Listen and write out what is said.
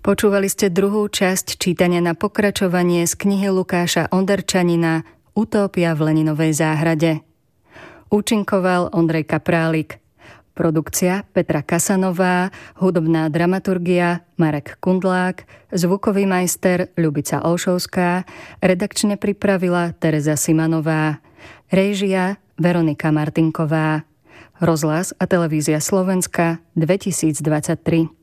Počúvali ste druhú časť čítania na pokračovanie z knihy Lukáša Onderčanina Utópia v Leninovej záhrade. Účinkoval Ondrej Kaprálik. Produkcia Petra Kasanová, hudobná dramaturgia Marek Kundlák, zvukový majster Ľubica Olšovská, redakčne pripravila Tereza Simanová, réžia Veronika Martinková. Rozhlas a televízia Slovenska 2023.